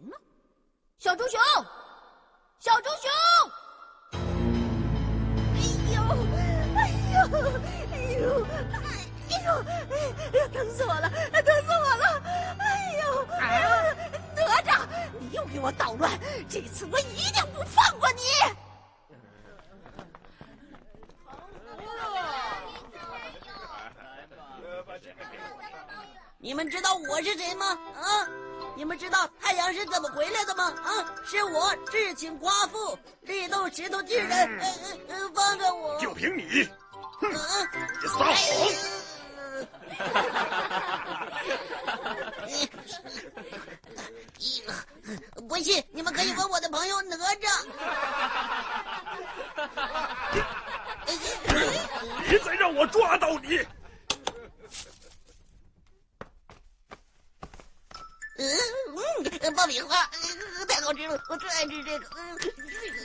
呢？小猪熊，小猪熊！哎呦，哎呦，哎呦，哎呦，疼死我了，疼死我了！哎呦，哪吒，你又给我捣乱，这次我一定不放过你！ 你们知道我是谁吗？啊！你们知道太阳是怎么回来的吗？啊！是我智请夸父，绿豆石头巨人。放开我！ 就凭你，哼！你撒谎！ 不信，你们可以问我的朋友哪吒。 别再让我抓到你！ 爆米花，太好吃了，我最爱吃这个。